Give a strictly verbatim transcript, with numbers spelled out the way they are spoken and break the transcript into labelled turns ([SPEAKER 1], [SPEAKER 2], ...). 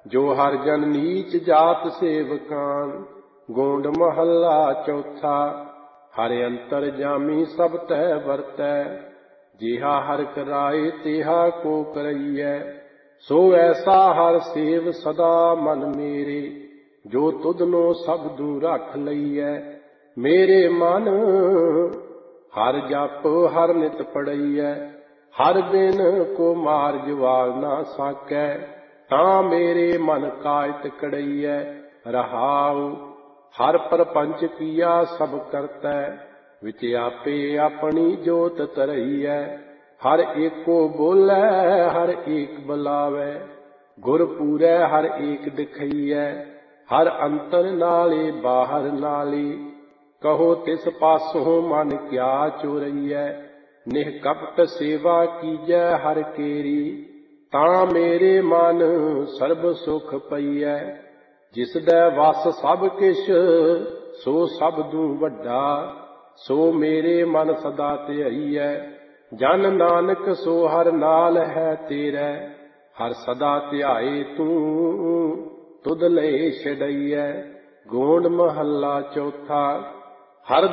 [SPEAKER 1] जो हर जन नीच जात सेवकान। गोंड महला चौथा। हर अंतर जामी सब तह वरतै। जिहा हर कराए तिहा को करैयै। सो ऐसा हर सेव सदा मन मेरे। जो तुधनो सबदू रख लईयै। मेरे मन हर जप हर नित पढ़ईयै। हर बिन को मार्ग वाल ना साकै। तां मेरे मन कायत कड़ईयै। रहाउ हर प्रपंच किया सब करतै। विच आपे अपनी जोत तरईयै। हर एको बोलै हर एक बुलावै। गुर पूरै हर एक दिखईयै। हर अंतर नाले बाहर नाले। कहो तिस पासों मन क्या चोरईयै। निहकपट सेवा कीजै हर केरी। तां मेरे मन सर्ब सुख पईयै। जिस दै वस सब किश सो सबदू वड्डा। सो मेरे मन सदा धियाईयै। जन नानक सो हर नाल है तेरै। हर सदा धियाए तू तुध लए छड़ईयै। गोंड महला चौथा। हर